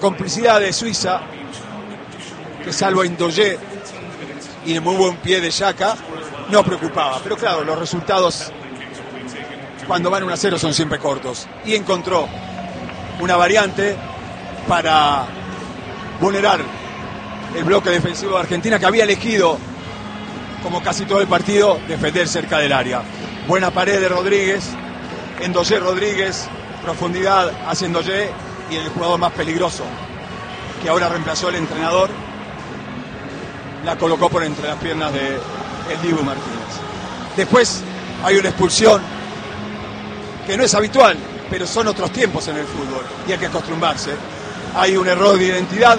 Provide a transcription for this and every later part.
Complicidad de Suiza, que salvo Indoye y el muy buen pie de Xhaka, no preocupaba. Pero claro, los resultados cuando van 1-0 son siempre cortos. Y encontró una variante para vulnerar el bloque defensivo de Argentina, que había elegido, como casi todo el partido, defender cerca del área. Buena pared de Rodríguez, Ndoye Rodríguez, profundidad hacia Ndoye, y el jugador más peligroso, que ahora reemplazó el entrenador, la colocó por entre las piernas de el Dibu Martínez. Después hay una expulsión que no es habitual, pero son otros tiempos en el fútbol y hay que acostumbrarse. Hay un error de identidad,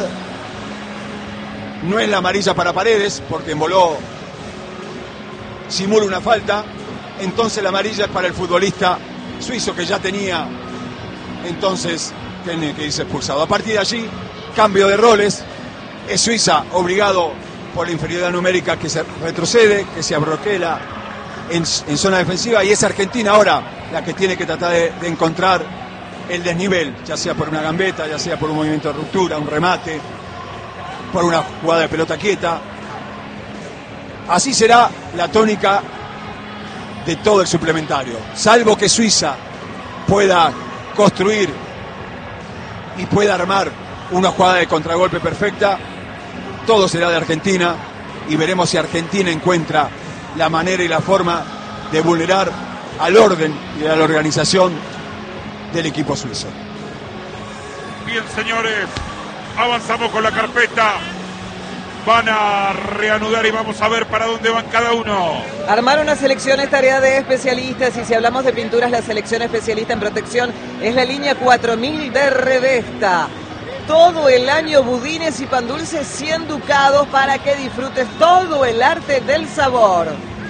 no es la amarilla para Paredes, porque Emboló simula una falta, entonces la amarilla es para el futbolista suizo, que ya tenía, entonces tiene que irse expulsado. A partir de allí, cambio de roles, es Suiza obligado por la inferioridad numérica que se retrocede, que se abroquela en zona defensiva, y es Argentina ahora la que tiene que tratar de encontrar el desnivel, ya sea por una gambeta, ya sea por un movimiento de ruptura, un remate, por una jugada de pelota quieta. Así será la tónica de todo el suplementario, salvo que Suiza pueda construir y pueda armar una jugada de contragolpe perfecta, todo será de Argentina, y veremos si Argentina encuentra la manera y la forma de vulnerar al orden y a la organización del equipo suizo. Bien, señores, avanzamos con la carpeta. Van a reanudar y vamos a ver para dónde van cada uno. Armar una selección es tarea de especialistas, y si hablamos de pinturas, la selección especialista en protección es la línea 4000 de Revesta. Todo el año budines y pan dulces 100 ducados para que disfrutes todo el arte del sabor.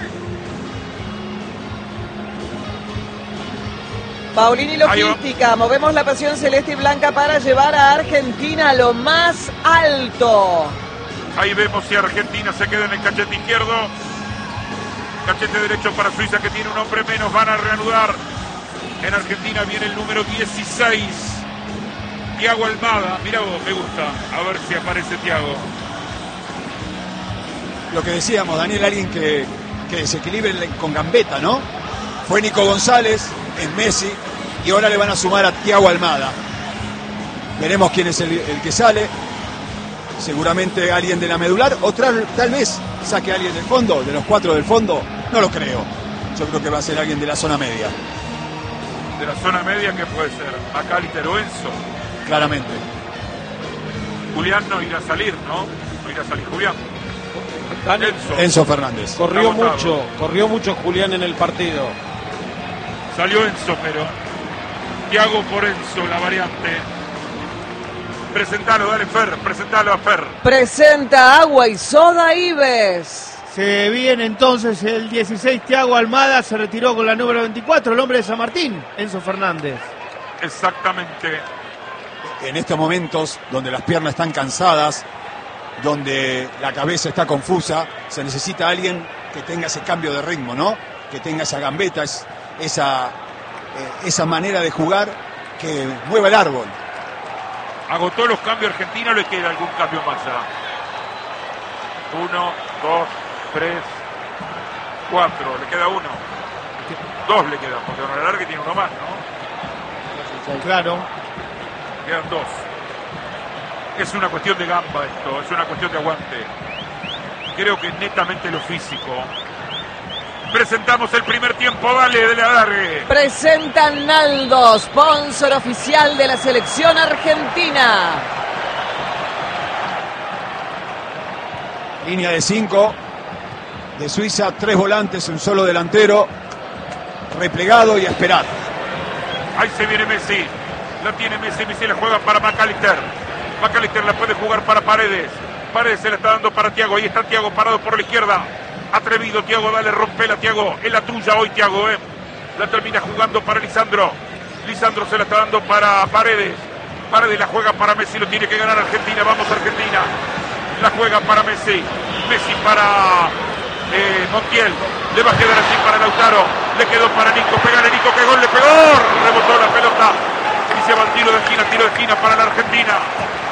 Paulini Logística, movemos la pasión celeste y blanca para llevar a Argentina a lo más alto. Ahí vemos si Argentina se queda en el cachete izquierdo. Cachete derecho para Suiza, que tiene un hombre menos. Van a reanudar. En Argentina viene el número 16. Thiago Almada. Mirá vos, me gusta. A ver si aparece Thiago. Lo que decíamos, Daniel, alguien que desequilibre con gambeta, ¿no? Fue Nico González, en Messi, y ahora le van a sumar a Thiago Almada. Veremos quién es el que sale. Seguramente alguien de la medular, o tal vez saque a alguien del fondo, de los 4 del fondo. No lo creo. Yo creo que va a ser alguien de la zona media. ¿De la zona media qué puede ser? Macalister o Enzo. Claramente. Julián no irá a salir, ¿no? No irá a salir Julián. Enzo Fernández. Corrió mucho Julián en el partido. Salió Enzo, pero Thiago por Enzo, la variante. Presentalo, dale Fer, presentalo a Fer. Presenta Agua y Soda Ives. Se viene entonces el 16, Thiago Almada, se retiró con la número 24, el hombre de San Martín, Enzo Fernández. Exactamente. En estos momentos donde las piernas están cansadas, donde la cabeza está confusa, se necesita alguien que tenga ese cambio de ritmo, ¿no? Que tenga esa gambeta, esa manera de jugar que mueva el árbol. Agotó los cambios Argentina, o le queda algún cambio más ya. 1, 2, 3, 4, le queda 1. 2 le quedan, porque Don Alargue tiene uno más, ¿no? Claro. Quedan 2. Es una cuestión de gamba esto, es una cuestión de aguante. Creo que netamente lo físico. Presentamos el primer tiempo, dale, de la Alargue. Presenta Naldo, sponsor oficial de la selección argentina. Línea de 5 de Suiza, 3 volantes, un solo delantero, replegado y a esperar. Ahí se viene Messi, la tiene Messi, Messi la juega para Macalister. Macalister la puede jugar para Paredes. Paredes se la está dando para Thiago, ahí está Thiago parado por la izquierda. Atrevido Thiago, dale, rompela Thiago, es la tuya hoy Thiago, La termina jugando para Lisandro. Lisandro se la está dando para Paredes. Paredes la juega para Messi, lo tiene que ganar Argentina, vamos Argentina. La juega para Messi. Messi para Montiel. Le va a quedar así para Lautaro. Le quedó para Nico, pégale Nico, que gol le pegó. Rebotó la pelota. Y se va el tiro de esquina para la Argentina.